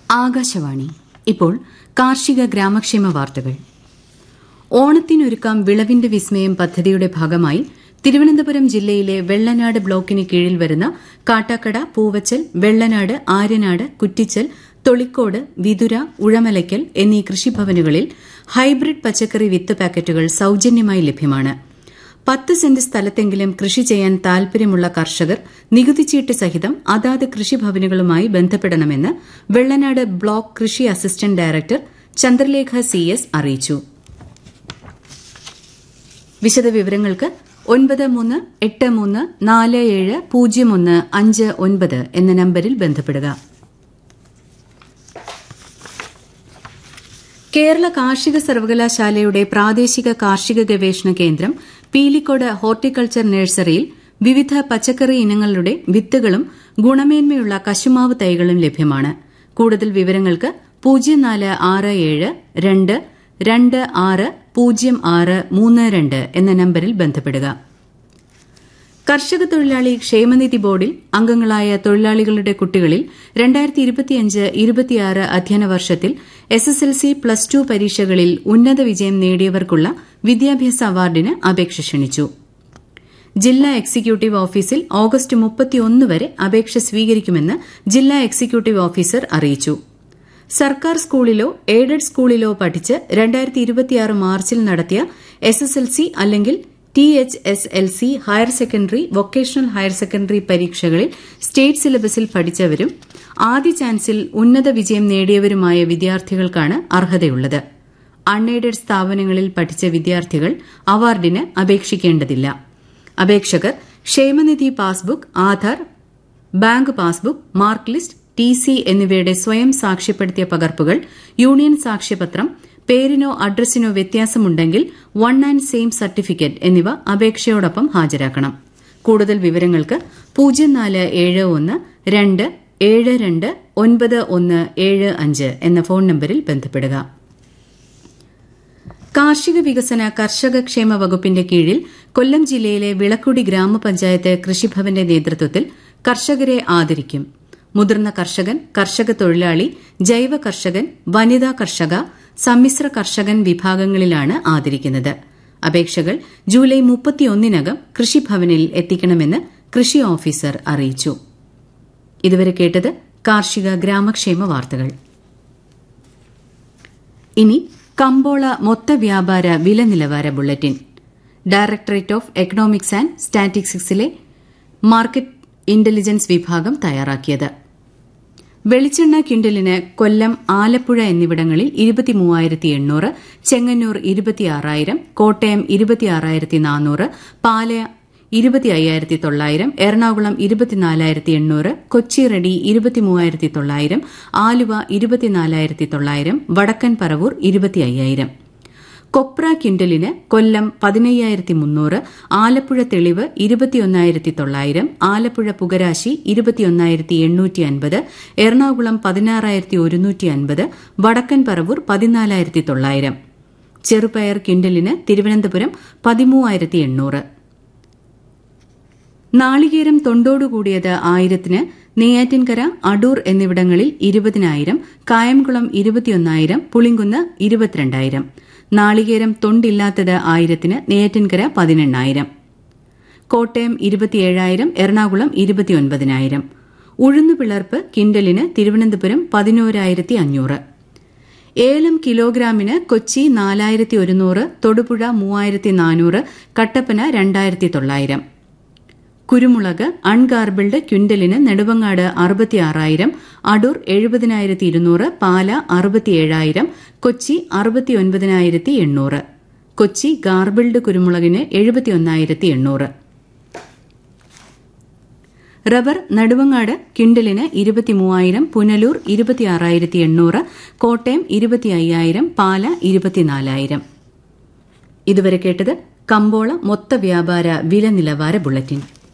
ആകാശവാണി. ഇപ്പോൾ കാർഷിക ഗ്രാമക്ഷേമ വാർത്തകൾ. ഓണത്തിനൊരുക്കാം വിളവിന്റെ വിസ്മയം പദ്ധതിയുടെ ഭാഗമായി തിരുവനന്തപുരം ജില്ലയിലെ വെള്ളനാട് ബ്ലോക്കിന് കീഴിൽ വരുന്ന കാട്ടാക്കട, പൂവച്ചൽ, വെള്ളനാട്, ആര്യനാട്, കുറ്റിച്ചൽ, തൊളിക്കോട്, വിതുര, ഉഴമലയ്ക്കൽ എന്നീ കൃഷിഭവനുകളിൽ ഹൈബ്രിഡ് പച്ചക്കറി വിത്ത് പാക്കറ്റുകൾ സൌജന്യമായി ലഭ്യമാണ്. 10 സെന്റ് സ്ഥലത്തെങ്കിലും കൃഷി ചെയ്യാൻ താൽപര്യമുള്ള കർഷകർ നികുതിച്ചീട്ട് സഹിതം അതാത് കൃഷിഭവനുകളുമായി ബന്ധപ്പെടണമെന്ന് വെള്ളനാട് ബ്ലോക്ക് കൃഷി അസിസ്റ്റന്റ് ഡയറക്ടർ ചന്ദ്രലേഖ CS അറിയിച്ചു. വിശദവിവരങ്ങൾക്ക് 9383470159 എന്ന നമ്പരിൽ ബന്ധപ്പെടുക. കേരള കാർഷിക സർവകലാശാലയുടെ പ്രാദേശിക കാർഷിക ഗവേഷണ കേന്ദ്രം പീലിക്കോട് ഹോർട്ടിക്കൾച്ചർ നഴ്സറിയിൽ വിവിധ പച്ചക്കറി ഇനങ്ങളുടെ വിത്തുകളും ഗുണമേന്മയുള്ള കശുമാവ് തൈകളും ലഭ്യമാണ്. കൂടുതൽ വിവരങ്ങൾക്ക് 0467226032 എന്ന നമ്പരിൽ ബന്ധപ്പെടുക. കർഷക തൊഴിലാളി ക്ഷേമനിധി ബോർഡിൽ അംഗങ്ങളായ തൊഴിലാളികളുടെ കുട്ടികളിൽ 2025-26 അധ്യയന വർഷത്തിൽ SSLC +2 പരീക്ഷകളിൽ ഉന്നത വിജയം നേടിയവർക്കുള്ള വിദ്യാഭ്യാസ അവാർഡിന് അപേക്ഷ ക്ഷണിച്ചു. ജില്ലാ എക്സിക്യൂട്ടീവ് ഓഫീസിൽ ഓഗസ്റ്റ് 31 വരെ അപേക്ഷ സ്വീകരിക്കുമെന്ന് ജില്ലാ എക്സിക്യൂട്ടീവ് ഓഫീസർ അറിയിച്ചു. സർക്കാർ സ്കൂളിലോ എയ്ഡഡ് സ്കൂളിലോ പഠിച്ച് 2026 മാർച്ചിൽ നടത്തിയ SSLC അല്ലെങ്കിൽ THSLC higher secondary, vocational higher secondary പരീക്ഷകളിൽ സ്റ്റേറ്റ് സിലബസിൽ പഠിച്ചവരും ആദ്യ ചാൻസിൽ ഉന്നത വിജയം നേടിയവരുമായ വിദ്യാർത്ഥികൾക്കാണ് അർഹതയുള്ളത്. അൺഎയ്ഡഡ് സ്ഥാപനങ്ങളിൽ പഠിച്ച വിദ്യാർത്ഥികൾ അവാർഡിന് അപേക്ഷിക്കേണ്ടതില്ല. അപേക്ഷകർ ക്ഷേമനിധി passbook, Aadhaar, bank passbook, mark list, TC എന്നിവയുടെ സ്വയം സാക്ഷ്യപ്പെടുത്തിയ പകർപ്പുകൾ, യൂണിയൻ സാക്ഷ്യപത്രം, പേരിനോ അഡ്രസ്സിനോ വ്യത്യാസമുണ്ടെങ്കിൽ 1 and same സർട്ടിഫിക്കറ്റ് എന്നിവ അപേക്ഷയോടൊപ്പം ഹാജരാക്കണം. കൂടുതൽ വിവരങ്ങൾക്ക് 047127299175 എന്ന ഫോൺ നമ്പരിൽ ബന്ധപ്പെടുക. കാർഷിക വികസന കർഷകക്ഷേമ വകുപ്പിന്റെ കീഴിൽ കൊല്ലം ജില്ലയിലെ വിളക്കുടി ഗ്രാമപഞ്ചായത്ത് കൃഷിഭവന്റെ നേതൃത്വത്തിൽ കർഷകരെ ആദരിക്കും. മുതിർന്ന കർഷകൻ, കർഷക തൊഴിലാളി, ജൈവ കർഷകൻ, വനിതാ കർഷക, സമ്മിശ്ര കർഷകൻ വിഭാഗങ്ങളിലാണ് ആദരിക്കുന്നത്. അപേക്ഷകൾ ജൂലൈ 31-നകം കൃഷിഭവനിൽ എത്തിക്കണമെന്ന് കൃഷി ഓഫീസർ അറിയിച്ചു. ഇതുവരെ കേട്ടത് കാർഷിക ഗ്രാമക്ഷേമ വാർത്തകൾ. ഇനി കമ്പോള മൊത്ത വ്യാപാര വില നിലവാര bulletin. Directorate of economics and സ്റ്റാറ്റിസ്റ്റിക്സിലെ market intelligence വിഭാഗം തയ്യാറാക്കിയത്. വെളിച്ചെണ്ണ ക്വിന്റലിന് കൊല്ലം, ആലപ്പുഴ എന്നിവിടങ്ങളിൽ 23,800, ചെങ്ങന്നൂർ 26,000, കോട്ടയം 26,400, പാല 25,900, എറണാകുളം 24,800, കൊച്ചി റെഡി 23,900, ആലുവ 24,900, വടക്കൻ പറവൂർ 25,000. കൊപ്ര ക്വിന്റലിന് കൊല്ലം 15,300, ആലപ്പുഴ തെളിവ് 21,900, ആലപ്പുഴ പുകരാശി 21,850, എറണാകുളം 16,150, വടക്കൻ പറവൂർ 14,900. ചെറുപയർ ക്വിന്റലിന് തിരുവനന്തപുരം 13,800. നാളികേരം തൊണ്ടോടുകൂടിയത് 1000-ന് നെയ്യാറ്റിൻകര, അടൂർ എന്നിവിടങ്ങളിൽ 20,000, കായംകുളം 21,000, പുളിങ്കുന്ന് 22,000. നാളികേരം തൊണ്ടില്ലാത്തത് 1000-ന് നെയ്യാറ്റിൻകര 18,000. കോട്ടയം 27,000, എറണാകുളം 29,000. ഉഴുന്നുപിളർപ്പ് കിൻഡലിന് തിരുവനന്തപുരം 11,500. ഏലം കിലോഗ്രാമിന് കൊച്ചി 4,100, തൊടുപുഴ 3,400, കട്ടപ്പന 2,900. കുരുമുളക് അൺഗാർബിൾഡ് ക്വിന്റലിന് നെടുവങ്ങാട് 66,000, അടൂർ 70,200, പാല 67,000, കൊച്ചി 69,800. കൊച്ചി ഗാർബിൾഡ് കുരുമുളകിന് 71,800. റബ്ബർ നെടുവങ്ങാട് ക്വിന്റലിന് 23,000, പുനലൂർ 26,800, കോട്ടയം 25,000, പാല 24,000. ഇതുവരെ കേട്ടത് കമ്പോള മൊത്ത വ്യാപാര വില നിലവാര ബുള്ളറ്റിൻ.